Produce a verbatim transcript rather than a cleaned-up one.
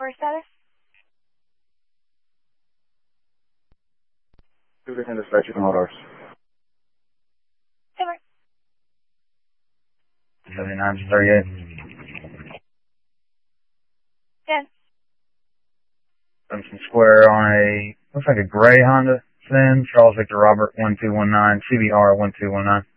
inventory status? two percent dispatch, you can hold ours. Over. seventy-nine thirty-eight. ten. Simpson Square on a, looks like a gray Honda Civic, Charles Victor Robert one two one nine, C B R one two one nine.